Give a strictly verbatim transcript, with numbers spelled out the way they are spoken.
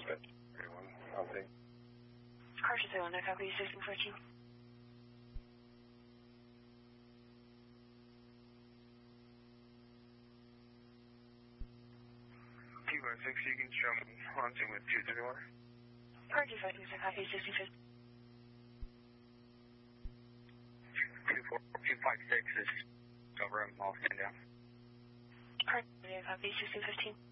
Dispatch everyone, I'll take. Carson two one, copy sixteen fourteen. T one six, you can show me haunting with two three one. Carson five two, copy sixteen fifteen. Two four two five six is over. I'll stand down. Carson two, copy sixteen fifteen.